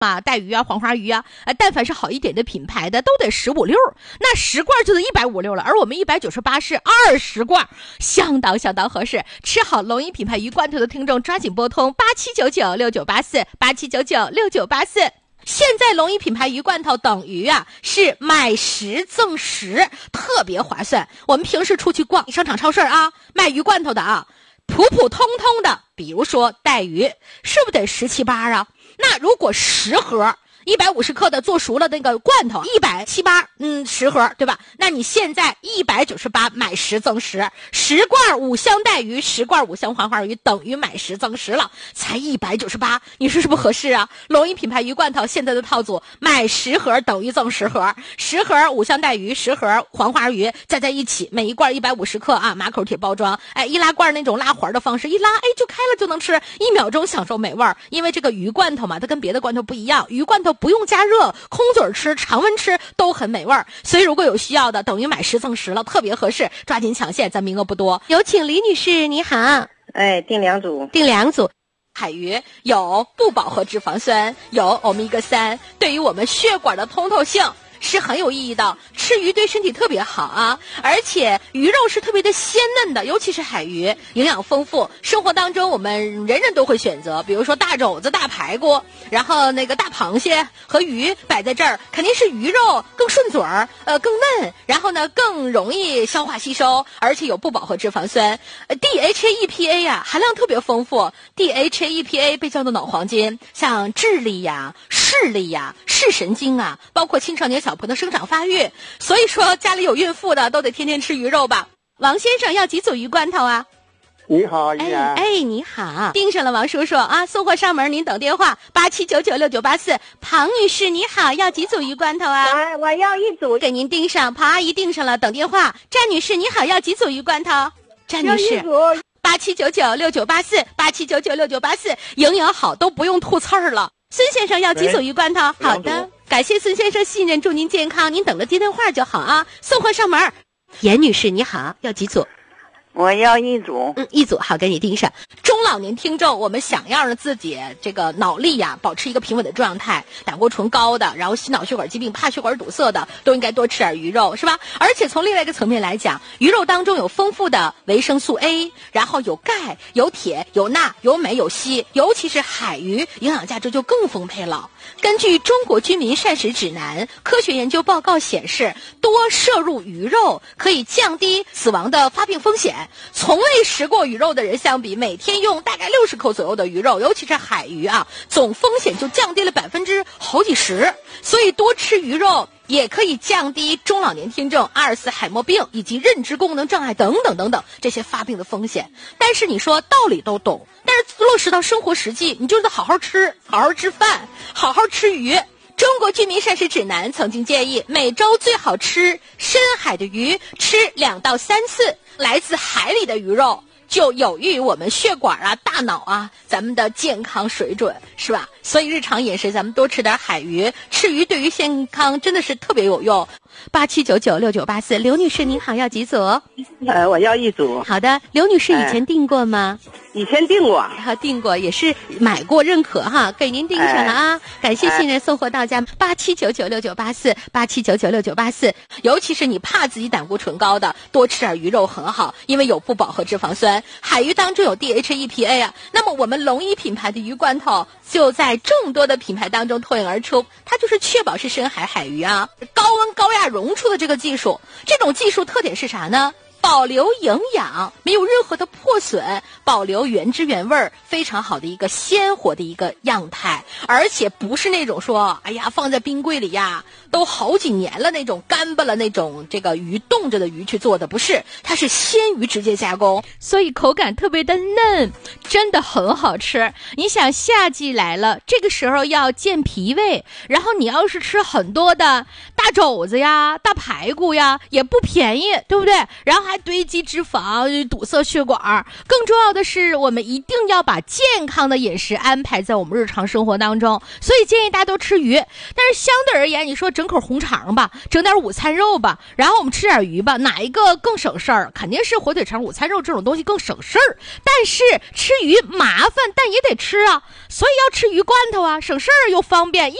带鱼啊、黄花鱼啊，但凡是好一点的品牌的都得15六，那10罐就得150六了，而我们198是20罐，相当合适。吃好龙吟品牌鱼罐头的听众抓紧拨通8799698487996984。现在龙吟品牌鱼罐头等于是买10赠10，特别划算。我们平时出去逛商场超市卖鱼罐头的普通的，比如说带鱼，是不是得17、18啊？那如果10盒150克的做熟了那个罐头170、10盒，对吧？那你现在198买10赠10，10罐5香带鱼，10罐5香黄花鱼，等于买10赠10了，才198，你说是不是合适啊？龙吟品牌鱼罐头现在的套组，买10盒等于赠10盒，10盒5香带鱼，10盒黄花鱼，再在一起，每一罐150克马口铁包装，易拉罐那种拉环的方式，一拉就开了就能吃，1秒钟享受美味。因为这个鱼罐头嘛，它跟别的罐头不一样，鱼罐头不用加热，空嘴吃、常温吃都很美味，所以如果有需要的，等于买10赠10了，特别合适，抓紧抢现，咱名额不多。有请李女士，你好。 订2组。 海鱼有不饱和脂肪酸，有欧米伽3，对于我们血管的通透性是很有意义的，吃鱼对身体特别好而且鱼肉是特别的鲜嫩的，尤其是海鱼营养丰富，生活当中我们人人都会选择，比如说大肘子、大排骨，然后那个大螃蟹和鱼摆在这儿，肯定是鱼肉更顺嘴儿，更嫩，然后呢更容易消化吸收，而且有不饱和脂肪酸，DHA EPA 含量特别丰富，DHA EPA 被叫做脑黄金，像智力视力视神经包括青少年小朋友的生长发育，所以说家里有孕妇的都得天天吃鱼肉吧。王先生要几组鱼罐头啊？ 你好，依然。 你好，盯上了王叔叔送货上门，您等电话87996984。庞女士你好，要几组鱼罐头啊？ 我要1组， 给您盯上。庞阿姨盯上了，等电话。詹女士你好，要几组鱼罐头？詹女士87996984，87996984，营养好都不用吐刺儿了。孙先生要几组鱼罐头？好的，感谢孙先生信任，祝您健康，您等着接电话就好送货上门。严女士你好，要几组？ 我要1组。 1组，好，给你盯上。中老年听众，我们想要让自己这个脑力保持一个平稳的状态，胆固醇高的，然后心脑血管疾病、怕血管堵塞的，都应该多吃点鱼肉，是吧？而且从另外一个层面来讲，鱼肉当中有丰富的维生素 A， 然后有钙、有铁、有钠、有镁、有硒，尤其是海鱼，营养价值就更丰沛了。根据中国居民膳食指南，科学研究报告显示，多摄入鱼肉可以降低死亡的发病风险。从未食过鱼肉的人相比，每天用大概60口左右的鱼肉，尤其是海鱼总风险就降低了好几十。所以多吃鱼肉也可以降低中老年听众阿尔茨海默病以及认知功能障碍等等这些发病的风险。但是你说道理都懂，但是落实到生活实际，你就得好好吃，好好吃饭，好好吃鱼。中国居民膳食指南曾经建议，每周最好吃深海的鱼，吃2到3次来自海里的鱼肉，就有益于我们血管大脑咱们的健康水准，是吧？所以日常饮食咱们多吃点海鱼，吃鱼对于健康真的是特别有用。87996984，刘女士您好，要几组？ 我要1组。 好的，刘女士以前订过吗？ 以前订过， 订过，也是买过认可给您订上了感谢信任，送货到家87996984，87996984。尤其是你怕自己胆固醇高的，多吃点鱼肉很好，因为有不饱和脂肪酸，海鱼当中有 DHA EPA 那么我们龙吟品牌的鱼罐头就在众多的品牌当中脱颖而出，它就是确保是深海海鱼高温高压溶出的这个技术。这种技术特点是啥呢？保留营养，没有任何的破损，保留原汁原味，非常好的一个鲜活的一个样态，而且不是那种说放在冰柜里都好几年了那种干巴了那种这个鱼冻着的鱼去做的，不是，它是鲜鱼直接加工，所以口感特别的嫩，真的很好吃。你想夏季来了，这个时候要健脾胃，然后你要是吃很多的大肘子呀、大排骨呀，也不便宜，对不对？然后还堆积脂肪，堵塞血管。更重要的是，我们一定要把健康的饮食安排在我们日常生活当中，所以建议大家都吃鱼。但是相对而言，你说整口红肠吧，整点午餐肉吧，然后我们吃点鱼吧，哪一个更省事儿？肯定是火腿肠、午餐肉这种东西更省事儿。但是吃鱼麻烦，但也得吃啊，所以要吃鱼罐头啊，省事儿又方便，一